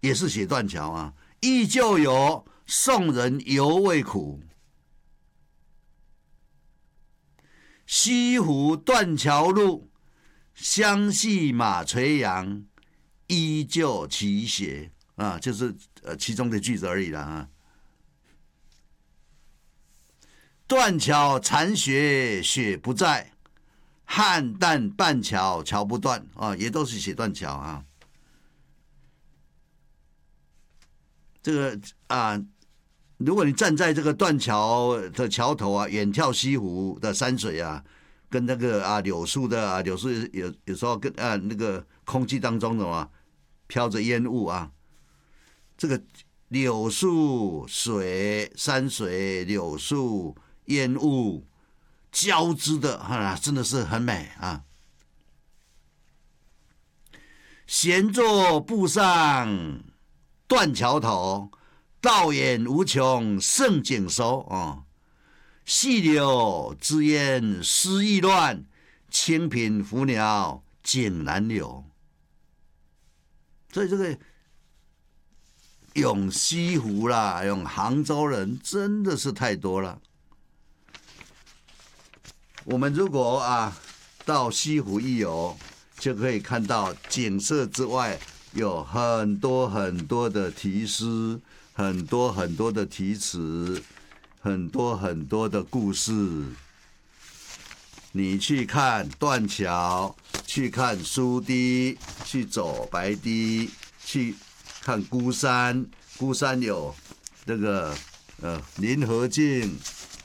也是写断桥啊，忆旧游，送人犹未苦。西湖断桥路，相系马垂杨，依旧其血啊，就是其中的句子而已啦啊。断桥残雪雪不在，汉淡半桥桥不断啊，也都是写断桥啊。这个啊，如果你站在这个断桥的桥头啊，远眺西湖的山水啊，跟那个啊柳树的啊，柳树有时候跟那个空气当中的嘛飘着烟雾啊，这个柳树水山水柳树烟雾交织的啊，真的是很美啊。闲坐步上断桥头，道远无穷胜景收啊。细柳枝烟诗意乱，清平浮鸟景难留。所以这个咏西湖啦，咏杭州人真的是太多了。我们如果到西湖一游，就可以看到景色之外有很多很多的题诗，很多很多的题词，很多很多的故事。你去看断桥，去看苏堤，去走白堤，去看孤山，孤山有这个林和靖，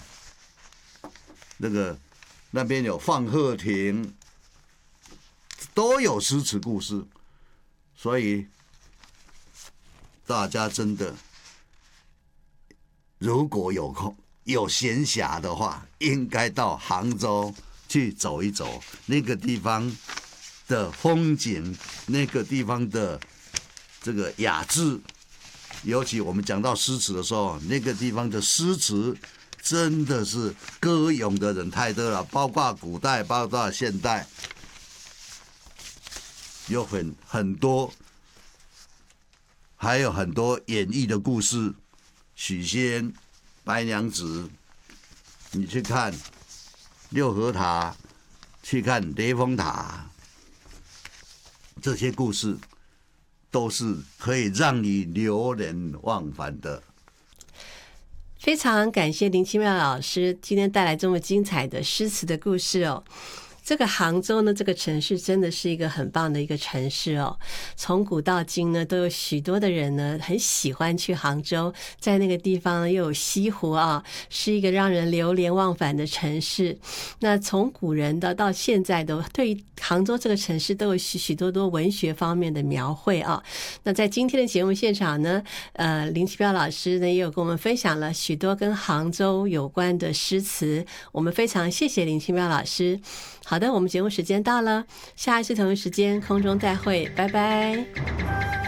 那边有放鹤亭，都有诗词故事，所以大家真的如果有空有闲暇的话，应该到杭州去走一走，那个地方的风景，那个地方的这个雅致，尤其我们讲到诗词的时候，那个地方的诗词真的是歌咏的人太多了，包括古代，包括现代，有很多，还有很多演绎的故事。许仙、白娘子，你去看六合塔，去看雷峰塔，这些故事都是可以让你流连忘返的。 非常感谢林清妙老师今天带来这么精彩的诗词的故事哦。这个杭州呢，这个城市真的是一个很棒的一个城市哦。从古到今呢，都有许多的人呢很喜欢去杭州，在那个地方呢又有西湖啊，是一个让人流连忘返的城市。那从古人到现在的对于杭州这个城市都有许多文学方面的描绘啊。那在今天的节目现场呢，林清标老师呢也有跟我们分享了许多跟杭州有关的诗词，我们非常谢谢林清标老师。好的，我们节目时间到了，下一次同一时间空中再会，拜拜。